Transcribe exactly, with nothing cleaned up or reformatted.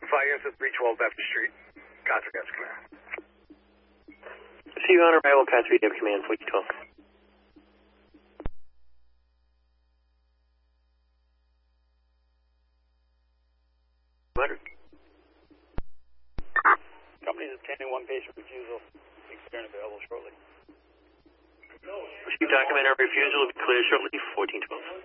Fire units at three twelve Bedford Street. Contact Gas Command. See you on arrival, Cat three, Deputy Command, fourteen twelve. Company is obtaining one patient refusal. Extern available shortly. Receive document refusal will be cleared shortly, fourteen twelve.